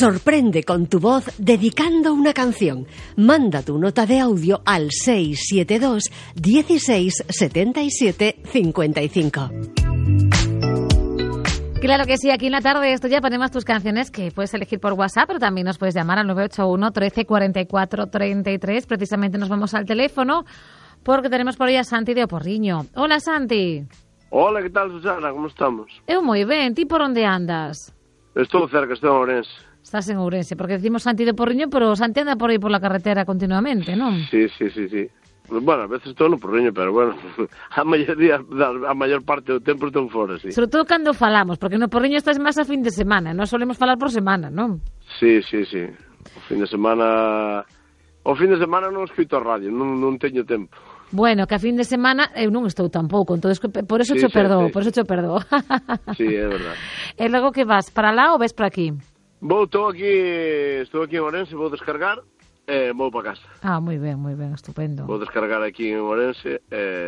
Sorprende con tu voz dedicando una canción. Manda tu nota de audio al 672 16 77 55. Claro que sí, aquí en la tarde esto ya ponemos tus canciones que puedes elegir por WhatsApp, pero también nos puedes llamar al 981 13 44 33. Precisamente nos vamos al teléfono porque tenemos por ahí a Santi de Oporriño. Hola, Santi. Hola, ¿qué tal, Susana? ¿Cómo estamos? Eu moi ben, ti por onde andas? Estou cerca, estou en Ourense. Estás en Ourense, porque decimos Santi de Porriño, pero Santi anda por aí por la carretera continuamente, non? Sí. Bueno, a veces estou no Porriño, pero bueno, a maior parte do tempo estou fora, sí. Sobre todo cando falamos, porque no Porriño estás máis a fin de semana, non solemos falar por semana, non? Sí. O fin de semana non escoito a radio, non teño tempo. Bueno, que a fin de semana eu non estou tampouco, entonces por eso Sí, cho perdoo, sí. por eso cho perdoo. Sí, é verdade. E logo que vas, para lá ou ves para aquí? Estou aquí en Ourense, vou descargar e vou para casa. Ah, moi ben, estupendo. Vou descargar aquí en Ourense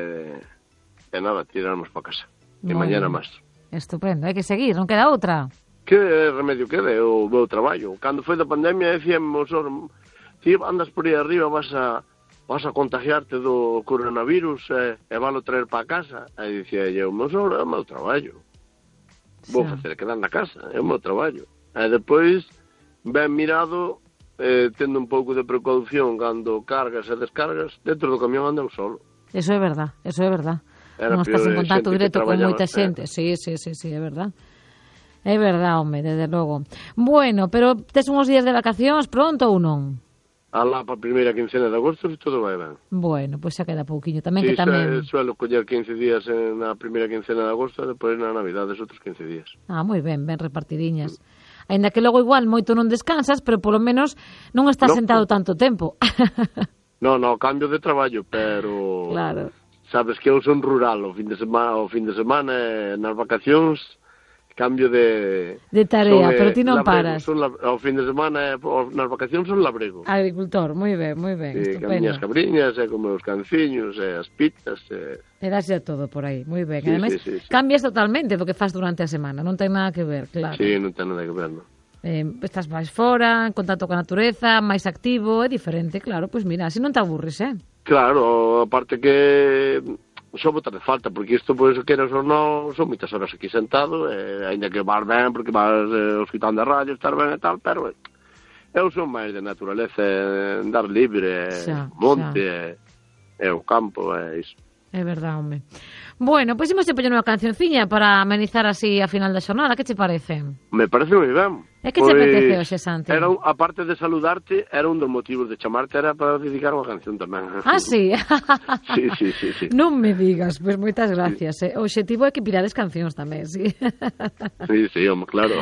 e nada, tirarmos para casa. E Moi mañana ben. máis. Estupendo, hai que seguir, non queda outra. Que remedio quede o meu traballo. Cando foi da pandemia, decía meu sogro, ti andas por aí arriba, vas a contagiarte do coronavirus e valo traer para casa. E dicía eu, meu sogro, é o meu traballo. Vou facer quedar na casa, é o meu traballo. E depois, ben mirado, tendo un pouco de precaución cando cargas e descargas, dentro do camión anda eu solo. Eso é verdad. Non estás en contacto directo con moita xente. Sí, é verdad. É verdad, home, desde logo. Bueno, pero tes uns días de vacacións pronto ou non? Alá para a primeira quincena de agosto e todo vai ben. Bueno, pois xa queda pouquiño tamén, Sí, que tamén... suelo coller 15 días na primeira quincena de agosto e depois na Navidades outros 15 días. Ah, moi ben repartidiñas. Ainda que logo igual moito non descansas, pero polo menos non estás sentado tanto tempo. No, cambio de traballo, pero... Claro. Sabes que eu son rural, o fin de semana nas vacacións cambio de tarea, pero ti non labrego, paras. O fin de semana nas vacacións son labrego. Agricultor, moi ben, Sí, estupendo. as cabriñas, con meus canciños, as pitas. E das xa todo por aí, moi ben. Sí, Ademais, sí. cambias totalmente do que fas durante a semana, non ten nada que ver, claro. Sí, non ten nada que ver, non. Estás máis fora, en contacto coa natureza, máis activo, é diferente, claro, pois mira, así non te aburres, Claro, aparte que só botar de falta, porque isto, pois, queras ou non, son moitas horas aquí sentado, ainda que vas ben, porque vas escutando a radio, estar ben e tal, pero eu son máis de naturaleza, andar libre, monte, o campo, iso. É verdade, home. Bueno, pois imos poñer unha cancionciña para amenizar así a final da xornada, que che parece? Me parece moi ben. E que che apetece hoxe, Santi? Aparte de saludarte, era un dos motivos de chamarte, era para dedicar unha canción tamén. Ah, sí? Sí. Non me digas, pois moitas gracias. O obxectivo é que pirades cancións tamén, sí. Sí, home, claro.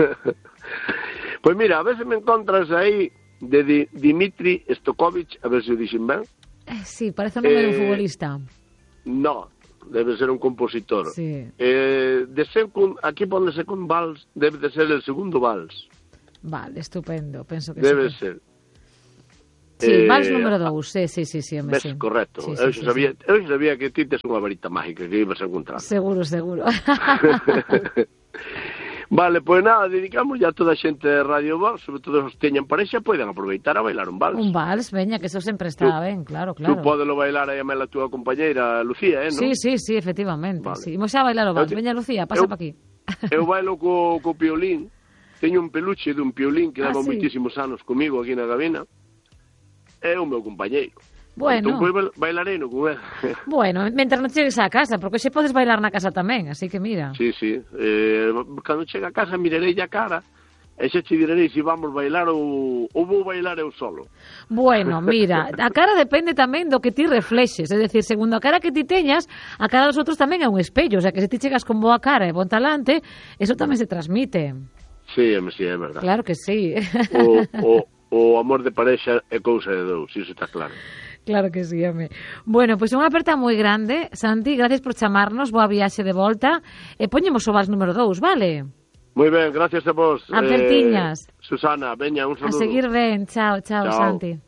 Pois mira, a veces me encontras aí de Dimitri Stokovic, a ver se o dixen ben. Sí, parece o nome dun futbolista. No, debe ser un compositor. Sí. Aquí pone second vals, debe de ser el segundo vals. Vale, estupendo, penso que debe sí. ser. Sí, vals número 2, sí, ves, sí. correcto. Sí, eu sabía que ti tes unha varita mágica que ibas a encontrar. Seguro. Vale, pois nada, dedicamos ya a toda a xente de Radio Voz, sobre todo os que teñan parexa, poden aproveitar a bailar un vals. Un vals, veña, que eso sempre está ben, claro. Tú podelo bailar aí a mela túa compañeira Lucía, non? Sí, efectivamente. Vale. Sí. Imos a bailar o vals. Veña, Lucía, pasa pa aquí. Eu bailo co piolín. Teño un peluche dun piolín que leva sí? moitísimos anos comigo aquí na cabina. É o meu compañeiro. Bueno. Entón, pois bailarei no con él. Bueno, mentre non chegues á casa, porque xe podes bailar na casa tamén, así que mira. Sí. Cando chegue a casa mirarei a cara e xa che direi se vamos bailar ou vou bailar eu solo. Bueno, mira, a cara depende tamén do que ti reflexes, é dicir, segundo a cara que ti teñas, a cara dos outros tamén é un espello, o sea, que se ti chegas con boa cara e bon talante, eso tamén se transmite. Sí, é verdad. Claro que sí. O amor de parexa é cousa de dous, iso está claro. Claro que sí, home. Bueno, pois unha aperta moi grande, Santi, gracias por chamarnos, boa viaxe de volta, e poñemos o vals número 2, vale? Moi ben, gracias a vos. Apertiñas. Susana, veña, un saludo. A seguir ben, chao, Santi.